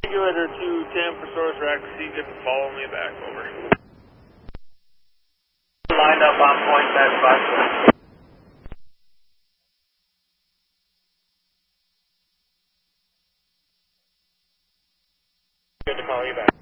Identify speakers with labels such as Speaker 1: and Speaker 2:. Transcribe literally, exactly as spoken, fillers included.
Speaker 1: Regulator two ten for source rack, see if follow me back, over. Lined up on point that five. Good to call you back.